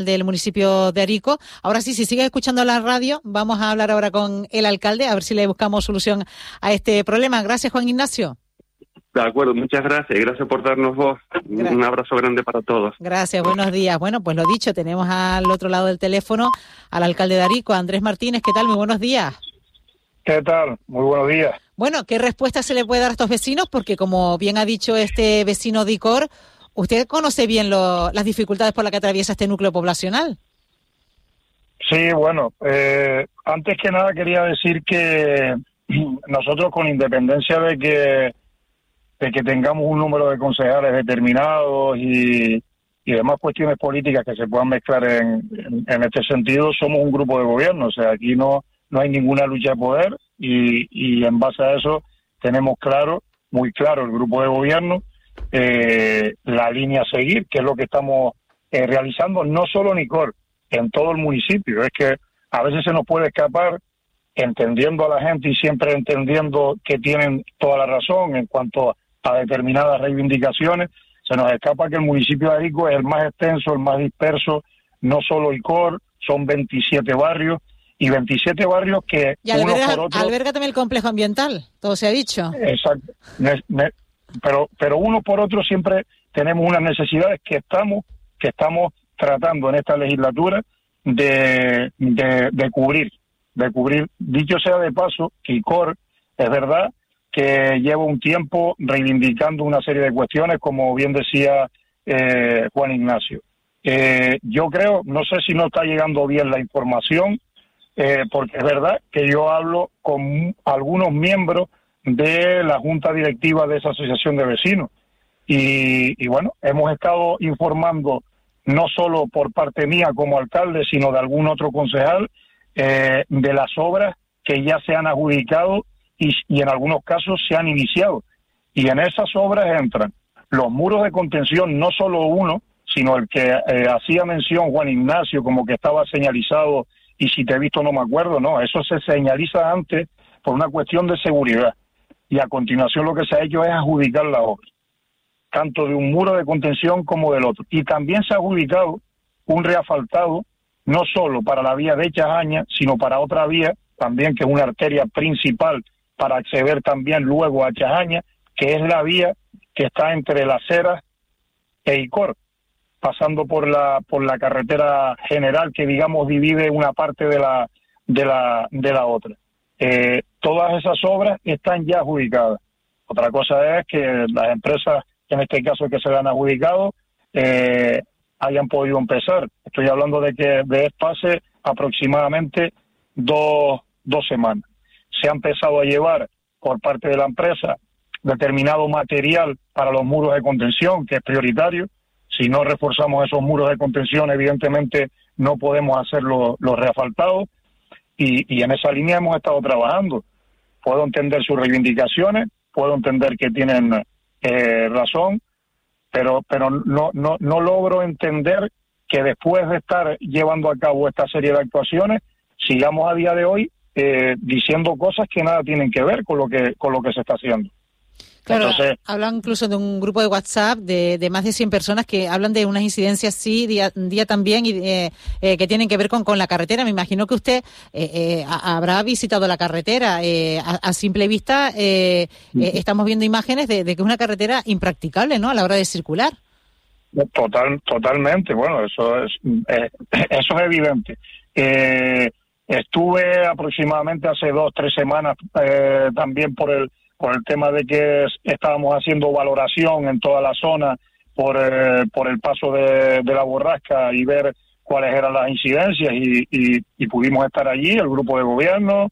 del municipio de Arico. Ahora sí, si sigues escuchando la radio, vamos a hablar ahora con el alcalde, a ver si le buscamos solución a este problema. Gracias, Juan Ignacio. De acuerdo, muchas gracias. Gracias por darnos voz. Un abrazo grande para todos. Gracias, buenos días. Bueno, pues lo dicho, tenemos al otro lado del teléfono al alcalde de Arico, Andrés Martínez. ¿Qué tal? Muy buenos días. ¿Qué tal? Muy buenos días. Bueno, ¿qué respuesta se le puede dar a estos vecinos? Porque como bien ha dicho este vecino de Icor, ¿usted conoce bien las dificultades por las que atraviesa este núcleo poblacional? Sí, bueno, antes que nada quería decir que nosotros, con independencia de que tengamos un número de concejales determinados y demás cuestiones políticas que se puedan mezclar en este sentido, somos un grupo de gobierno. O sea, aquí no hay ninguna lucha de poder y en base a eso tenemos muy claro el grupo de gobierno, la línea a seguir, que es lo que estamos realizando, no solo en Icor, en todo el municipio. Es que a veces se nos puede escapar, entendiendo a la gente y siempre entendiendo que tienen toda la razón en cuanto a determinadas reivindicaciones, se nos escapa que el municipio de Arico es el más extenso, el más disperso, no solo Icor, son 27 barrios, y 27 barrios que y alberga también el complejo ambiental, todo se ha dicho. Exacto, pero uno por otro siempre tenemos unas necesidades que estamos tratando en esta legislatura de cubrir. Dicho sea de paso, que Icor es verdad que lleva un tiempo reivindicando una serie de cuestiones, como bien decía Juan Ignacio. Yo creo, no sé si no está llegando bien la información, porque es verdad que yo hablo con algunos miembros de la junta directiva de esa asociación de vecinos y bueno, hemos estado informando no solo por parte mía como alcalde, sino de algún otro concejal, de las obras que ya se han adjudicado y en algunos casos se han iniciado. Y en esas obras entran los muros de contención, no solo uno, sino el que hacía mención Juan Ignacio, como que estaba señalizado y si te he visto no me acuerdo. No, eso se señaliza antes por una cuestión de seguridad. Y a continuación lo que se ha hecho es adjudicar la obra, tanto de un muro de contención como del otro. Y también se ha adjudicado un reasfaltado, no solo para la vía de Chajaña, sino para otra vía también, que es una arteria principal para acceder también luego a Chajaña, que es la vía que está entre Las Heras e Icor, pasando por la carretera general que, digamos, divide una parte de la otra. Todas esas obras están ya adjudicadas. Otra cosa es que las empresas, en este caso que se le han adjudicado, hayan podido empezar. Estoy hablando de que de pase aproximadamente dos semanas. Se ha empezado a llevar por parte de la empresa determinado material para los muros de contención, que es prioritario. Si no reforzamos esos muros de contención, evidentemente no podemos hacer los reasfaltados, y en esa línea hemos estado trabajando. Puedo entender sus reivindicaciones, puedo entender que tienen razón, pero no logro entender que después de estar llevando a cabo esta serie de actuaciones, sigamos a día de hoy diciendo cosas que nada tienen que ver con lo que se está haciendo. Claro, entonces, hablan incluso de un grupo de WhatsApp de más de 100 personas que hablan de unas incidencias sí, día también, y que tienen que ver con la carretera. Me imagino que usted habrá visitado la carretera. A simple vista estamos viendo imágenes de que es una carretera impracticable, ¿no?, a la hora de circular. Totalmente. Bueno, eso es evidente. Estuve aproximadamente hace 2-3 semanas también por el tema de que estábamos haciendo valoración en toda la zona por el paso de la borrasca y ver cuáles eran las incidencias y pudimos estar allí, el grupo de gobierno.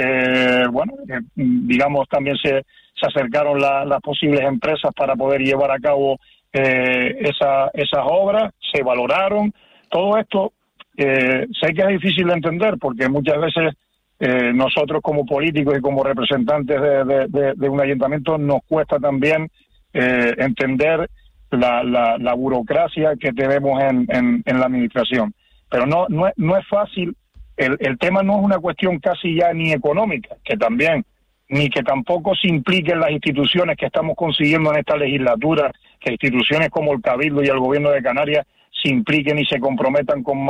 Digamos, también se acercaron las posibles empresas para poder llevar a cabo esas obras, se valoraron. Todo esto sé que es difícil de entender porque muchas veces nosotros como políticos y como representantes de un ayuntamiento nos cuesta también entender la burocracia que tenemos en la administración. Pero no es fácil. El tema no es una cuestión casi ya ni económica, que también, ni que tampoco se impliquen las instituciones que estamos consiguiendo en esta legislatura, que instituciones como el Cabildo y el Gobierno de Canarias se impliquen y se comprometan con